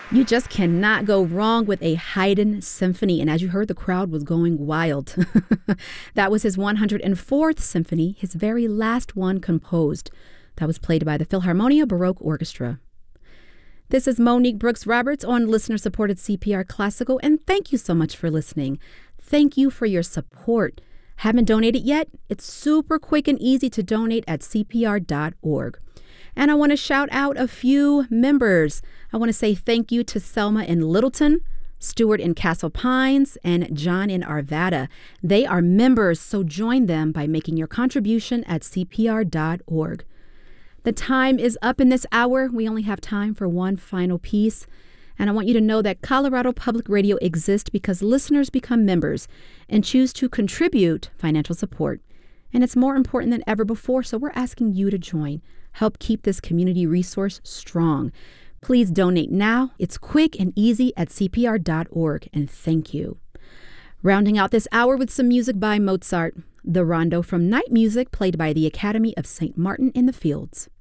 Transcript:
You just cannot go wrong with a Haydn symphony. And as you heard, the crowd was going wild. That was his 104th symphony, his very last one composed. That was played by the Philharmonia Baroque Orchestra. This is Monique Brooks Roberts on listener-supported CPR Classical, and thank you so much for listening. Thank you for your support. Haven't donated yet? It's super quick and easy to donate at cpr.org. And I want to shout out a few members. I want to say thank you to Selma in Littleton, Stuart in Castle Pines, and John in Arvada. They are members, so join them by making your contribution at cpr.org. The time is up in this hour. We only have time for one final piece. And I want you to know that Colorado Public Radio exists because listeners become members and choose to contribute financial support. And it's more important than ever before, so we're asking you to join. Help keep this community resource strong. Please donate now. It's quick and easy at cpr.org, and thank you. Rounding out this hour with some music by Mozart, the rondo from Night Music played by the Academy of St. Martin in the Fields.